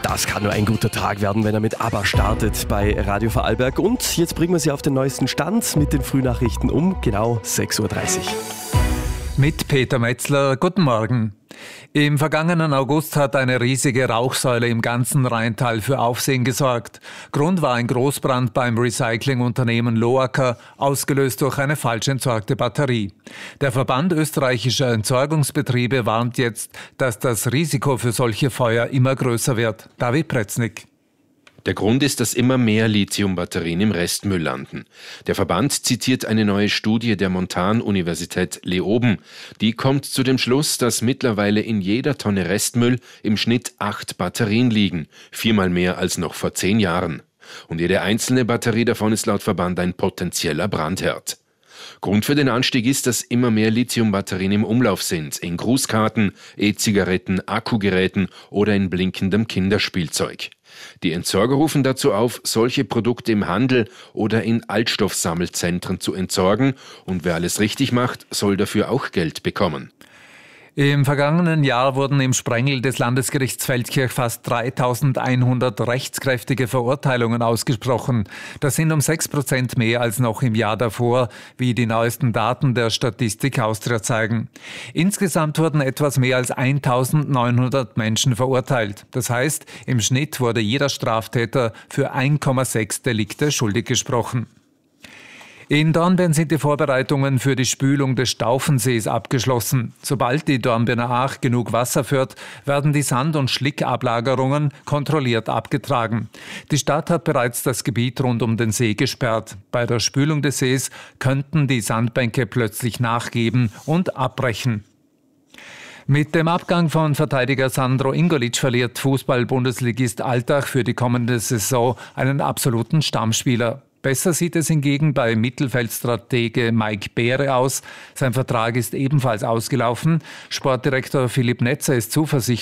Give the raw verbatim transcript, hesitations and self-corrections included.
Das kann nur ein guter Tag werden, wenn er mit ABBA startet bei Radio Vorarlberg. Und jetzt bringen wir Sie auf den neuesten Stand mit den Frühnachrichten um genau sechs Uhr dreißig. Mit Peter Metzler, guten Morgen. Im vergangenen August hat eine riesige Rauchsäule im ganzen Rheintal für Aufsehen gesorgt. Grund war ein Großbrand beim Recyclingunternehmen Loacker, ausgelöst durch eine falsch entsorgte Batterie. Der Verband österreichischer Entsorgungsbetriebe warnt jetzt, dass das Risiko für solche Feuer immer größer wird. David Pretznik. Der Grund ist, dass immer mehr Lithiumbatterien im Restmüll landen. Der Verband zitiert eine neue Studie der Montan-Universität Leoben. Die kommt zu dem Schluss, dass mittlerweile in jeder Tonne Restmüll im Schnitt acht Batterien liegen, viermal mehr als noch vor zehn Jahren. Und jede einzelne Batterie davon ist laut Verband ein potenzieller Brandherd. Grund für den Anstieg ist, dass immer mehr Lithiumbatterien im Umlauf sind, in Grußkarten, E-Zigaretten, Akkugeräten oder in blinkendem Kinderspielzeug. Die Entsorger rufen dazu auf, solche Produkte im Handel oder in Altstoffsammelzentren zu entsorgen, und wer alles richtig macht, soll dafür auch Geld bekommen. Im vergangenen Jahr wurden im Sprengel des Landesgerichts Feldkirch fast dreitausendeinhundert rechtskräftige Verurteilungen ausgesprochen. Das sind um sechs Prozent mehr als noch im Jahr davor, wie die neuesten Daten der Statistik Austria zeigen. Insgesamt wurden etwas mehr als eintausendneunhundert Menschen verurteilt. Das heißt, im Schnitt wurde jeder Straftäter für eins Komma sechs Delikte schuldig gesprochen. In Dornbirn sind die Vorbereitungen für die Spülung des Staufensees abgeschlossen. Sobald die Dornbirner Aach genug Wasser führt, werden die Sand- und Schlickablagerungen kontrolliert abgetragen. Die Stadt hat bereits das Gebiet rund um den See gesperrt. Bei der Spülung des Sees könnten die Sandbänke plötzlich nachgeben und abbrechen. Mit dem Abgang von Verteidiger Sandro Ingolic verliert Fußball-Bundesligist Altach für die kommende Saison einen absoluten Stammspieler. Besser sieht es hingegen bei Mittelfeldstratege Mike Beere aus. Sein Vertrag ist ebenfalls ausgelaufen. Sportdirektor Philipp Netzer ist zuversichtlich,